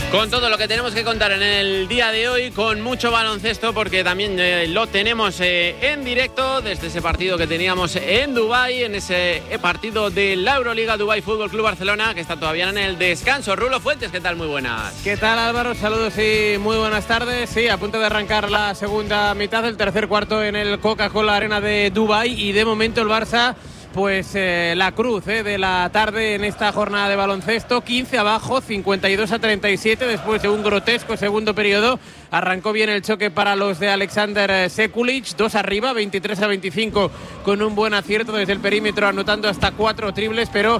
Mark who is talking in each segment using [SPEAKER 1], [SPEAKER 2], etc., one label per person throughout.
[SPEAKER 1] Con todo lo que tenemos que contar en el día de hoy, con mucho baloncesto, porque también lo tenemos en directo desde ese partido que teníamos en Dubái, en ese partido de la Euroliga Dubái Fútbol Club Barcelona, que está todavía en el descanso. Rulo Fuentes, ¿qué tal? Muy buenas.
[SPEAKER 2] ¿Qué tal, Álvaro? Saludos y muy buenas tardes. Sí, a punto de arrancar la segunda mitad del tercer cuarto en el Coca-Cola Arena de Dubái, y de momento el Barça, pues la cruz de la tarde en esta jornada de baloncesto. 15 abajo, 52-37 después de un grotesco segundo periodo. Arrancó bien el choque para los de Alexander Sekulic, 2 arriba, 23-25, con un buen acierto desde el perímetro, anotando hasta 4 triples, pero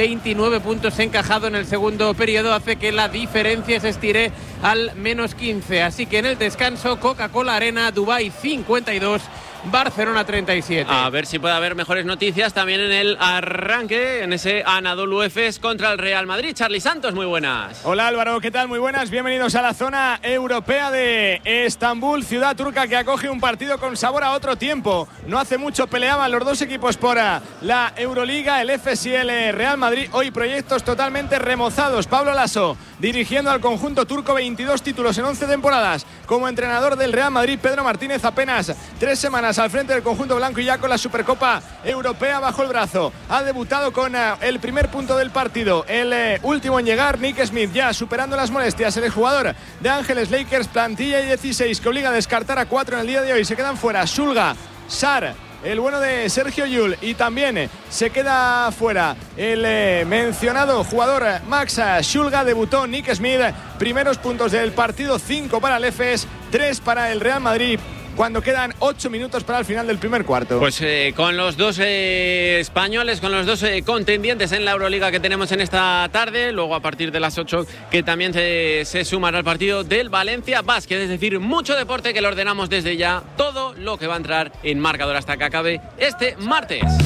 [SPEAKER 2] 29 puntos encajado en el segundo periodo hace que la diferencia se estire al menos 15. Así que en el descanso, Coca-Cola Arena, Dubái 52, Barcelona 37.
[SPEAKER 1] A ver si puede haber mejores noticias también en el arranque, en ese Anadolu Efes contra el Real Madrid. Charly Santos, muy buenas.
[SPEAKER 3] Hola Álvaro, ¿qué tal? Muy buenas, bienvenidos a la zona europea de Estambul, ciudad turca que acoge un partido con sabor a otro tiempo. No hace mucho peleaban los dos equipos por la Euroliga, el Efes y el Real Madrid. Hoy proyectos totalmente remozados. Pablo Laso dirigiendo al conjunto turco, 22 títulos en 11 temporadas. Como entrenador del Real Madrid, Pedro Martínez, apenas 3 semanas al frente del conjunto blanco y ya con la Supercopa Europea bajo el brazo. Ha debutado con el primer punto del partido, el último en llegar, Nick Smith, ya superando las molestias. El jugador de Ángeles Lakers, plantilla 16, que obliga a descartar a 4 en el día de hoy. Se quedan fuera Shulga, Sar, el bueno de Sergio Llull, y también se queda fuera el mencionado jugador Max Shulga. Debutó Nick Smith, primeros puntos del partido, 5 para el Efes, 3 para el Real Madrid, cuando quedan 8 minutos para el final del primer cuarto.
[SPEAKER 1] Pues con los dos españoles, con los dos contendientes en la Euroliga que tenemos en esta tarde, luego a partir de las 8 que también se sumará al partido del Valencia Basket, es decir, mucho deporte que lo ordenamos desde ya, todo lo que va a entrar en marcador hasta que acabe este martes.